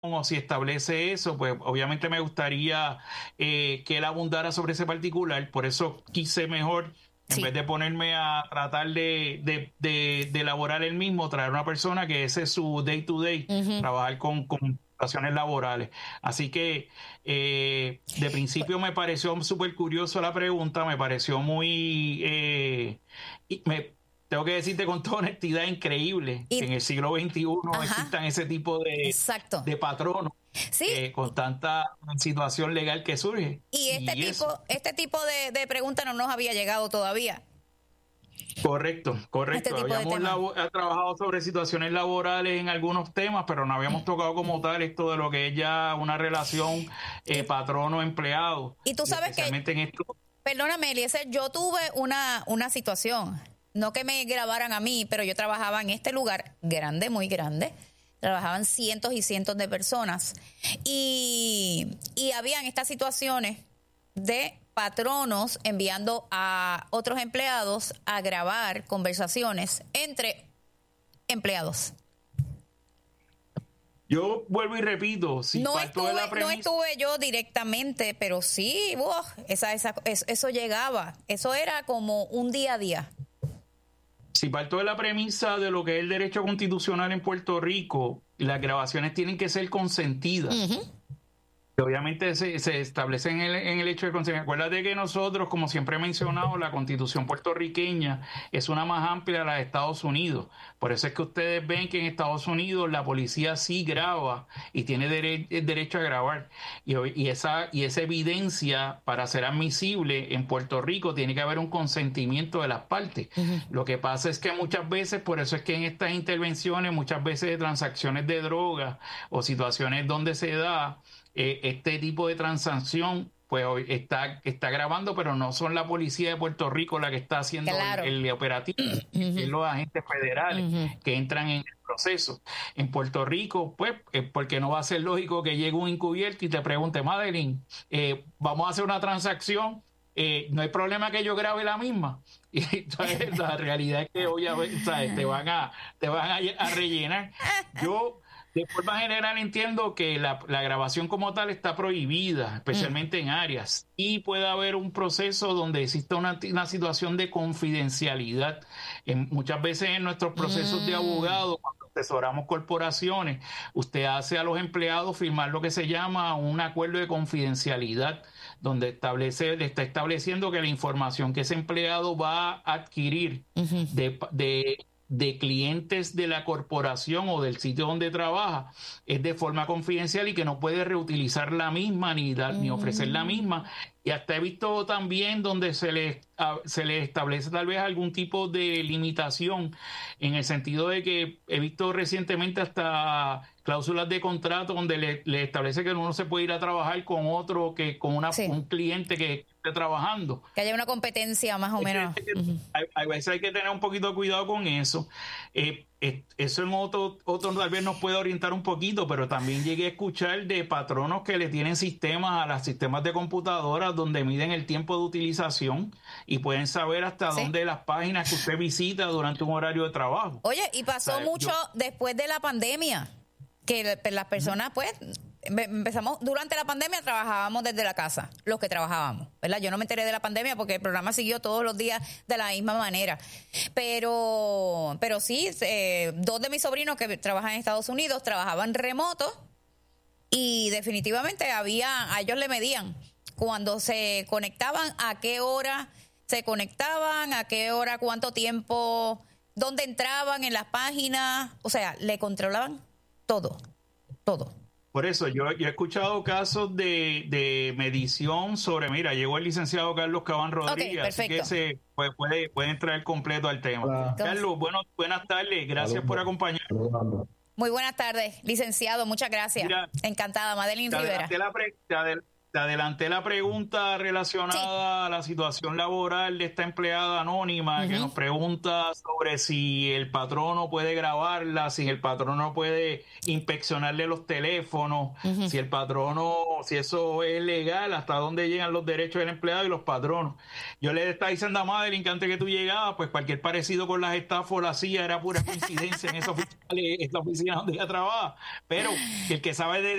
o si establece eso, pues obviamente me gustaría que él abundara sobre ese particular. Por eso quise mejor, en vez de ponerme a tratar de elaborar el mismo, traer una persona que ese es su day to day, trabajar con situaciones laborales. Así que de principio me pareció súper curioso la pregunta, me pareció muy... tengo que decirte con toda honestidad, increíble que en el siglo XXI existan ese tipo de patronos. Sí. Con tanta situación legal que surge. Y este tipo de pregunta no nos había llegado todavía. Correcto. Habíamos trabajado sobre situaciones laborales en algunos temas, pero no habíamos tocado como tal esto de lo que es ya una relación patrono-empleado. Y tú sabes especialmente que, en esto. Perdóname, Eliezer, yo tuve una situación, no que me grabaran a mí, pero yo trabajaba en este lugar grande, muy grande. Trabajaban cientos y cientos de personas y habían estas situaciones de patronos enviando a otros empleados a grabar conversaciones entre empleados. Yo vuelvo y repito, si no estuve yo directamente, pero sí, eso llegaba, eso era como un día a día. Si parto de la premisa de lo que es el derecho constitucional en Puerto Rico, las grabaciones tienen que ser consentidas. Obviamente se establece en el hecho de consentir. Acuérdate que nosotros, como siempre he mencionado, la Constitución puertorriqueña es una más amplia de la de Estados Unidos. Por eso es que ustedes ven que en Estados Unidos la policía sí graba y tiene derecho a grabar. Y esa evidencia, para ser admisible en Puerto Rico, tiene que haber un consentimiento de las partes. Lo que pasa es que muchas veces, por eso es que en estas intervenciones, muchas veces de transacciones de drogas o situaciones donde se da este tipo de transacción, pues está grabando, pero no son la policía de Puerto Rico la que está haciendo el operativo, es los agentes federales que entran en el proceso. En Puerto Rico, pues, porque no va a ser lógico que llegue un encubierto y te pregunte, Madeline, vamos a hacer una transacción, no hay problema que yo grabe la misma. Y entonces la realidad es que obviamente, ¿sabes? te van a rellenar. Yo de forma general entiendo que la grabación como tal está prohibida, especialmente en áreas, y puede haber un proceso donde exista una situación de confidencialidad. Muchas veces en nuestros procesos de abogado, cuando asesoramos corporaciones, usted hace a los empleados firmar lo que se llama un acuerdo de confidencialidad, donde le está estableciendo que la información que ese empleado va a adquirir de clientes de la corporación o del sitio donde trabaja es de forma confidencial y que no puede reutilizar la misma ni ofrecer la misma. Y hasta he visto también donde se le establece tal vez algún tipo de limitación, en el sentido de que he visto recientemente hasta cláusulas de contrato donde le establece que uno se puede ir a trabajar con otro, un cliente que esté trabajando. Que haya una competencia más o menos. A veces hay que tener un poquito de cuidado con eso. Eso en otro tal vez nos puede orientar un poquito, pero también llegué a escuchar de patronos que le tienen sistemas a los sistemas de computadoras donde miden el tiempo de utilización y pueden saber hasta dónde las páginas que usted visita durante un horario de trabajo. Oye, y pasó mucho después de la pandemia, que las personas pues empezamos, durante la pandemia trabajábamos desde la casa, los que trabajábamos, ¿verdad? Yo no me enteré de la pandemia porque el programa siguió todos los días de la misma manera, pero sí, dos de mis sobrinos que trabajan en Estados Unidos trabajaban remoto y definitivamente a ellos le medían cuando se conectaban, a qué hora se conectaban, a qué hora, cuánto tiempo, dónde entraban en las páginas, o sea, le controlaban todo. Por eso yo he escuchado casos de medición sobre, mira, llegó el licenciado Carlos Cabán Rodríguez, así que puede entrar completo al tema. Hola. Carlos, buenas tardes, gracias por acompañarnos. Muy buenas tardes, licenciado, muchas gracias. Mira, encantada, Madeline Rivera. te adelanté la pregunta relacionada a la situación laboral de esta empleada anónima que nos pregunta sobre si el patrono puede grabarla, si el patrono puede inspeccionarle los teléfonos, si el patrono, si eso es legal, hasta dónde llegan los derechos del empleado y los patronos. Yo le estaba diciendo a Madeline que antes que tú llegabas, pues cualquier parecido con las estafas o la CIA era pura coincidencia en esa oficina donde ella trabaja, pero el que sabe de